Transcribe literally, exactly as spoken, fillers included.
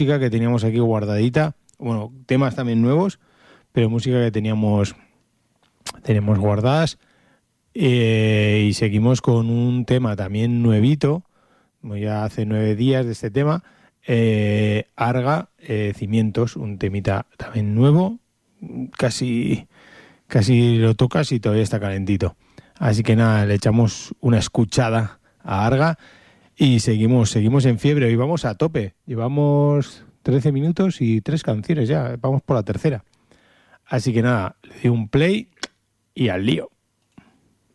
música que teníamos aquí guardadita, bueno, temas también nuevos, pero música que teníamos, tenemos guardadas, eh, y seguimos con un tema también nuevito, como ya hace nueve días de este tema, eh, Arga, eh, Cimientos, un temita también nuevo, casi, casi lo tocas y todavía está calentito. Así que nada, le echamos una escuchada a Arga y seguimos, seguimos en fiebre. Hoy vamos a tope. Llevamos trece minutos y tres canciones ya. Vamos por la tercera. Así que nada, le doy un play y al lío.